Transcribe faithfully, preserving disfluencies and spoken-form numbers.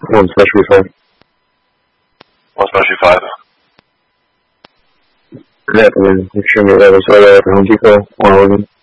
one specialty five. One specialty five. Yeah, I mean, extremely level, so uh, Home Depot, one Oregon.